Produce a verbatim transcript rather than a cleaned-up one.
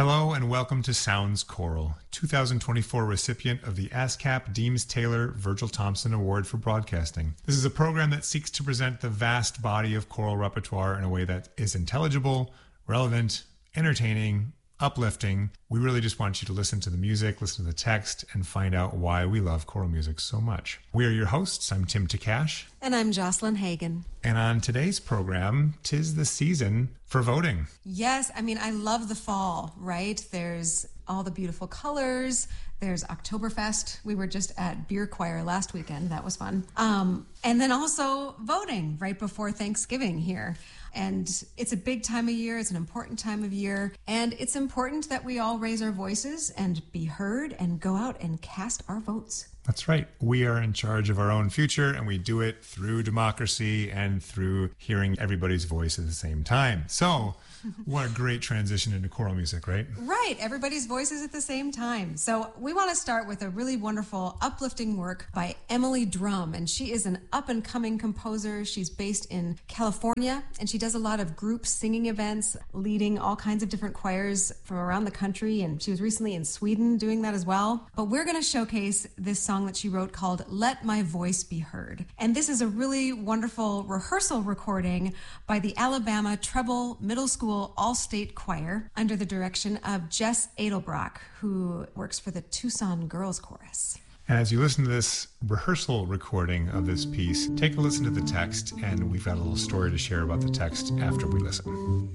Hello and welcome to Sounds Choral, two thousand twenty-four recipient of the ASCAP Deems Taylor Virgil Thompson Award for Broadcasting. This is a program that seeks to present the vast body of choral repertoire in a way that is intelligible, relevant, entertaining, uplifting. We really just want you to listen to the music, listen to the text, and find out why we love choral music so much. We are your hosts. I'm Tim Takash. And I'm Jocelyn Hagan. And on today's program, 'tis the season for voting. Yes, I mean, I love the fall, right? There's all the beautiful colors. There's Oktoberfest. We were just at Beer Choir last weekend. That was fun. Um, and then also voting right before Thanksgiving here. And it's a big time of year. It's an important time of year. And it's important that we all raise our voices and be heard and go out and cast our votes. That's right. We are in charge of our own future, and we do it through democracy and through hearing everybody's voice at the same time. So, what a great transition into choral music, right? Right. Everybody's voices at the same time. So we want to start with a really wonderful, uplifting work by Emily Drum. And she is an up-and-coming composer. She's based in California, and she does a lot of group singing events, leading all kinds of different choirs from around the country. And she was recently in Sweden doing that as well. But we're going to showcase this song that she wrote called Let My Voice Be Heard. And this is a really wonderful rehearsal recording by the Alabama Treble Middle School All-State Choir under the direction of Jess Edelbrock, who works for the Tucson Girls Chorus. And as you listen to this rehearsal recording of this piece, take a listen to the text, and we've got a little story to share about the text after we listen.